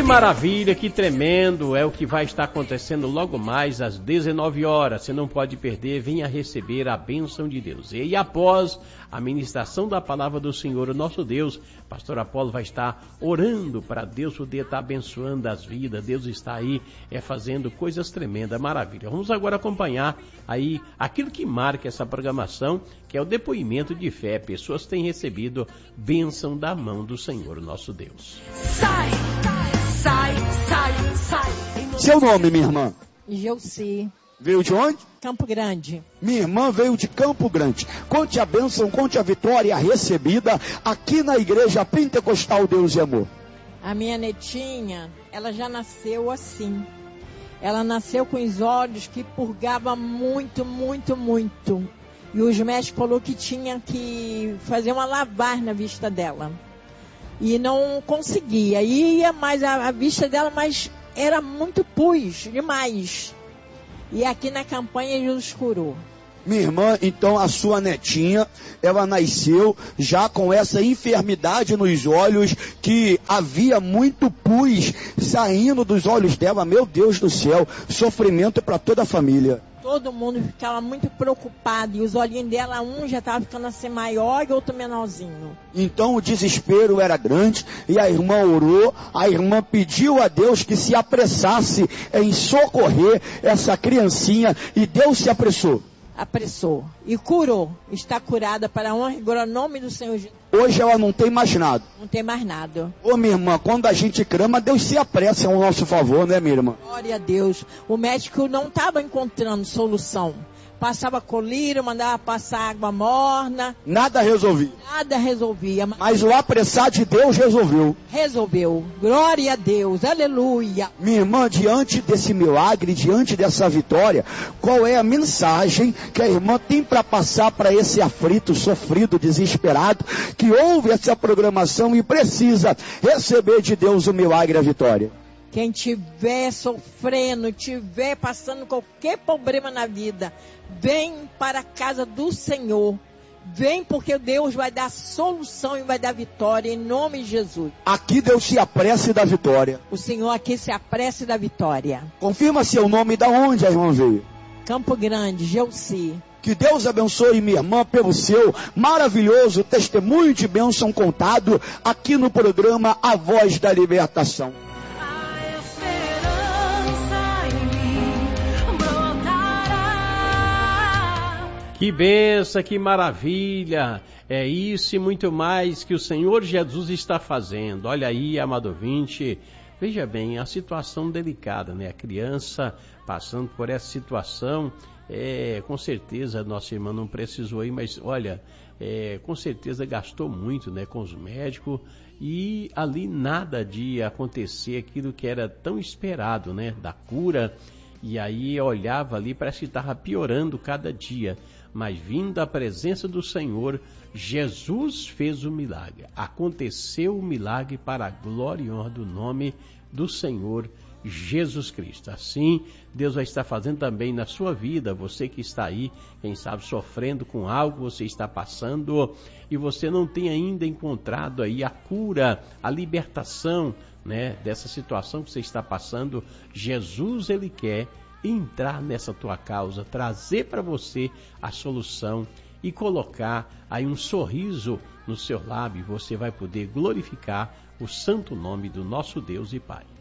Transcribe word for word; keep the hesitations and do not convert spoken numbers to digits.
maravilha, que tremendo, é o que vai estar acontecendo logo mais às dezenove horas. Você não pode perder, venha receber a bênção de Deus. E após a ministração da palavra do Senhor, o nosso Deus, pastor Apolo vai estar orando para Deus poder estar abençoando as vidas. Deus está aí é, fazendo coisas tremendas, maravilha. Vamos agora acompanhar aí aquilo que marca essa programação, que é o depoimento de fé. Pessoas têm recebido bênção da mão do Senhor, nosso Deus. Sai, sai, sai, sai. Seu nome, minha irmã? Geuci. Veio de onde? Campo Grande. Minha irmã veio de Campo Grande. Conte a bênção, conte a vitória recebida aqui na Igreja Pentecostal Deus e Amor. A minha netinha, ela já nasceu assim. Ela nasceu com os olhos que purgava muito, muito, muito. E os médicos falaram que tinha que fazer uma lavagem na vista dela. E não conseguia. Ia mais a, a vista dela, mas era muito pus, demais. E aqui na campanha Jesus curou. Minha irmã, então a sua netinha, ela nasceu já com essa enfermidade nos olhos, que havia muito pus saindo dos olhos dela. Meu Deus do céu, sofrimento para toda a família. Todo mundo ficava muito preocupado, e os olhinhos dela, um já estava ficando assim maior e outro menorzinho. Então o desespero era grande, e a irmã orou, a irmã pediu a Deus que se apressasse em socorrer essa criancinha, e Deus se apressou. Apressou e curou. Está curada para a honra e glória, nome do Senhor Jesus. Hoje ela não tem mais nada. Não tem mais nada. Ô minha irmã, quando a gente clama, Deus se apressa ao nosso favor, né, minha irmã? Glória a Deus. O médico não estava encontrando solução. Passava colírio, mandava passar água morna. Nada resolvia. Nada resolvia. Mas o apressar de Deus resolveu. Resolveu. Glória a Deus. Aleluia. Minha irmã, diante desse milagre, diante dessa vitória, qual é a mensagem que a irmã tem para passar para esse aflito, sofrido, desesperado, que ouve essa programação e precisa receber de Deus o milagre e a vitória? Quem estiver sofrendo, estiver passando qualquer problema na vida, vem para a casa do Senhor. Vem porque Deus vai dar solução e vai dar vitória em nome de Jesus. Aqui Deus se apresse da vitória. O Senhor aqui se apresse da vitória. Confirma seu nome, da onde a irmã veio? Campo Grande, Geuci. Que Deus abençoe minha irmã pelo seu maravilhoso testemunho de bênção contado aqui no programa A Voz da Libertação. Que benção, que maravilha, é isso e muito mais que o Senhor Jesus está fazendo. Olha aí, amado ouvinte, veja bem, a situação delicada, né? A criança passando por essa situação, é, com certeza nossa irmã não precisou ir, mas olha, é, com certeza gastou muito, né, com os médicos, e ali nada de acontecer aquilo que era tão esperado, né, da cura. E aí olhava ali, parece que estava piorando cada dia. Mas vindo a presença do Senhor, Jesus fez o milagre. Aconteceu o milagre para a glória e honra do nome do Senhor Jesus Cristo. Assim, Deus vai estar fazendo também na sua vida. Você que está aí, quem sabe, sofrendo com algo, você está passando e você não tem ainda encontrado aí a cura, a libertação, né, dessa situação que você está passando. Jesus, Ele quer entrar nessa tua causa, trazer para você a solução e colocar aí um sorriso no seu lábio. Você vai poder glorificar o santo nome do nosso Deus e Pai.